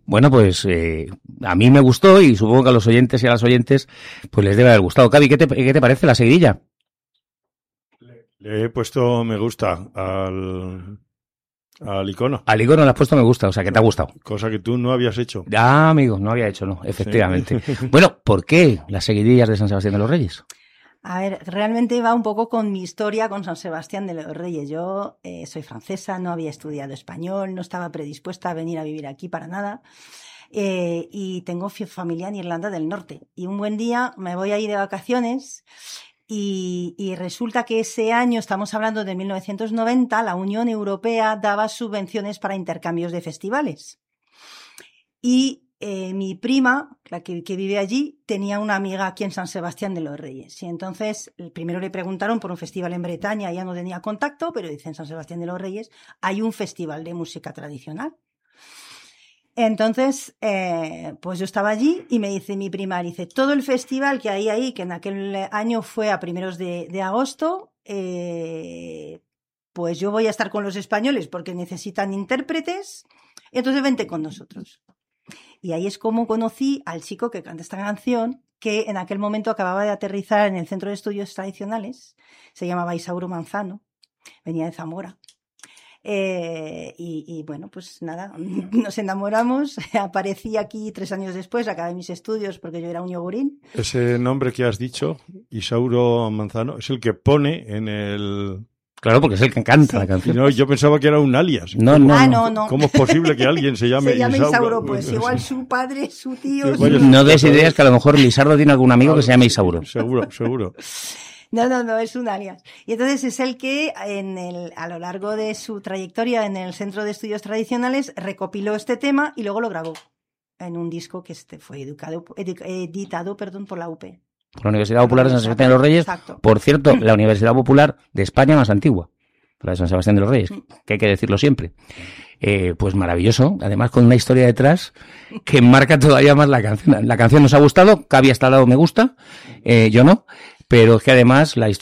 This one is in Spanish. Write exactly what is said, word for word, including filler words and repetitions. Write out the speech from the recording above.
Bueno, pues eh, a mí me gustó y supongo que a los oyentes y a las oyentes pues les debe haber gustado. Cavi, ¿qué te, qué te parece la seguidilla? Le he puesto me gusta al, al icono. Al icono le has puesto me gusta, o sea, que te ha gustado. Cosa que tú no habías hecho. Ah, amigo, no había hecho, no, efectivamente. Sí. Bueno, ¿por qué las seguidillas de San Sebastián de los Reyes? A ver, realmente va un poco con mi historia con San Sebastián de los Reyes. Yo eh, soy francesa, no había estudiado español, no estaba predispuesta a venir a vivir aquí para nada. Eh, y tengo familia en Irlanda del Norte. Y un buen día me voy a ir de vacaciones y, y resulta que ese año, estamos hablando de mil novecientos noventa, la Unión Europea daba subvenciones para intercambios de festivales. Y Eh, mi prima, la que, que vive allí, tenía una amiga aquí en San Sebastián de los Reyes. Y entonces, primero le preguntaron por un festival en Bretaña, ella no tenía contacto, pero dice, en San Sebastián de los Reyes hay un festival de música tradicional. Entonces, eh, pues yo estaba allí y me dice mi prima, dice, todo el festival que hay ahí, que en aquel año fue a primeros de, de agosto, eh, pues yo voy a estar con los españoles porque necesitan intérpretes, entonces vente con nosotros. Y ahí es como conocí al chico que canta esta canción, que en aquel momento acababa de aterrizar en el Centro de Estudios Tradicionales, se llamaba Isauro Manzano, venía de Zamora. Eh, y, y bueno, pues nada, nos enamoramos, aparecí aquí tres años después, acabé mis estudios porque yo era un yogurín. Ese nombre que has dicho, Isauro Manzano, es el que pone en el... Claro, porque es el que canta sí. la canción. No, yo pensaba que era un alias. No, no, ah, no. no, no. ¿Cómo es posible que alguien se llame, se llame Isauro? Isauro? Pues igual su padre, su tío... Sí, vaya, su... No des ideas que a lo mejor Lisardo tiene algún amigo que se llame Isauro. Seguro, seguro. No, no, no, es un alias. Y entonces es el que en el, a lo largo de su trayectoria en el Centro de Estudios Tradicionales recopiló este tema y luego lo grabó en un disco que este fue educado, editado perdón, por la U P. Por la Universidad Popular de San Sebastián de los Reyes. Exacto. Por cierto, la Universidad Popular de España más antigua. La de San Sebastián de los Reyes, que hay que decirlo siempre. Eh, pues maravilloso, además con una historia detrás que marca todavía más la canción. La canción nos ha gustado, Cavi hasta al lado me gusta, eh, yo no, pero es que además la historia